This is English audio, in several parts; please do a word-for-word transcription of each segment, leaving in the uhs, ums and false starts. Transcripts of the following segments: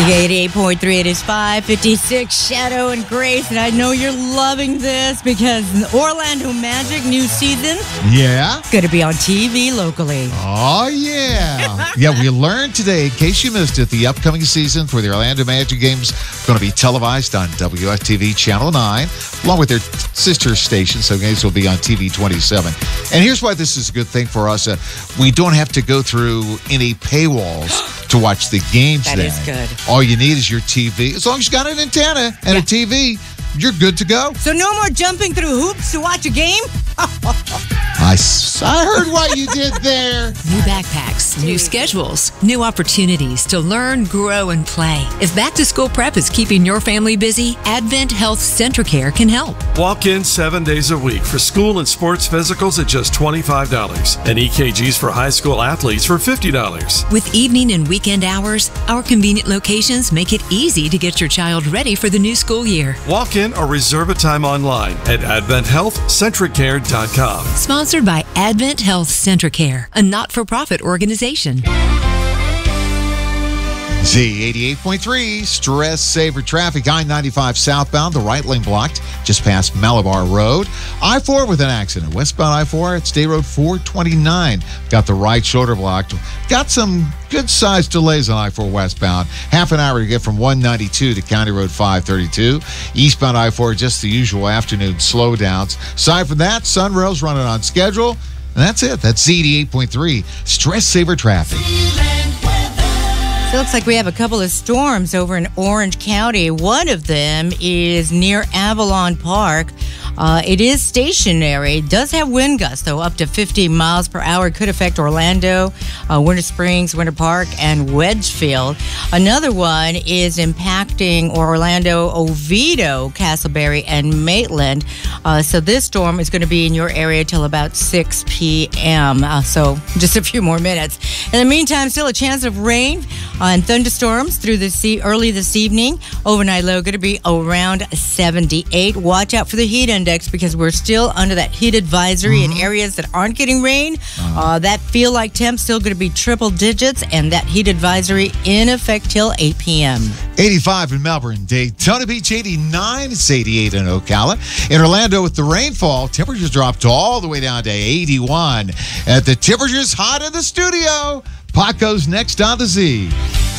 eighty-eight point three, it is five fifty-six, Shadow and Grace, and I know you're loving this because the Orlando Magic new season Yeah. is going to be on T V locally. Oh, yeah. Yeah, we learned today, in case you missed it, the upcoming season for the Orlando Magic games going to be televised on W F T V Channel nine, along with their sister station, so games will be on T V twenty-seven. And here's why this is a good thing for us. Uh, we don't have to go through any paywalls to watch the games That then. is good. All you need is your T V. As long as you got an antenna and Yeah. a T V, you're good to go. So no more jumping through hoops to watch a game? I, s- I heard what you did there. New backpacks, new schedules, new opportunities to learn, grow, and play. If back to school prep is keeping your family busy, Advent Health Centricare can help. Walk in seven days a week for school and sports physicals at just twenty-five dollars and E K Gs for high school athletes for fifty dollars. With evening and weekend hours, our convenient locations make it easy to get your child ready for the new school year. Walk in or reserve a time online at advent health centricare dot com. Sponsored by Advent Health Centricare, a not-for-profit organization. Z eighty-eight point three, stress saver traffic. I ninety-five southbound, the right lane blocked just past Malabar Road. I four with an accident. Westbound I four at State Road four twenty-nine. Got the right shoulder blocked. Got some good-sized delays on I four westbound. Half an hour to get from one ninety-two to County Road five thirty-two. Eastbound I four, just the usual afternoon slowdowns. Aside from that, Sunrail's running on schedule. And that's it. That's Z eighty-eight point three, stress saver traffic. So it looks like we have a couple of storms over in Orange County. One of them is near Avalon Park. Uh, it is stationary. It does have wind gusts, though, up to fifty miles per hour. It could affect Orlando, uh, Winter Springs, Winter Park, and Wedgefield. Another one is impacting Orlando, Oviedo, Castleberry, and Maitland. Uh, so this storm is going to be in your area till about six p.m. Uh, so just a few more minutes. In the meantime, still a chance of rain and thunderstorms through the sea early this evening. Overnight low going to be around seventy-eight. Watch out for the heat index because we're still under that heat advisory in areas that aren't getting rain. Uh, that feel like temp still going to be triple digits, and that heat advisory in effect till eight p.m. eighty-five in Melbourne, Daytona Beach eighty-nine, it's eighty-eight in Ocala. In Orlando with the rainfall, temperatures dropped all the way down to eighty-one. At the temperatures hot in the studio, Paco's next on the Z.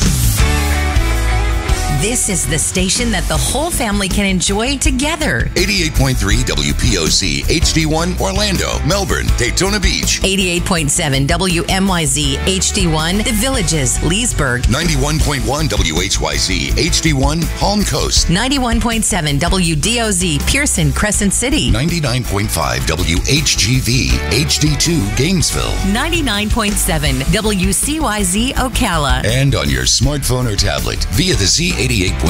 This is the station that the whole family can enjoy together. eighty-eight point three W P O Z, H D one, Orlando, Melbourne, Daytona Beach. eighty-eight point seven W M Y Z, H D one, The Villages, Leesburg. ninety-one point one W H Y Z, H D one, Palm Coast. ninety-one point seven W D O Z, Pearson, Crescent City. ninety-nine point five W H G V, H D two, Gainesville. ninety-nine point seven W C Y Z, Ocala. And on your smartphone or tablet via the Z eighty-eight point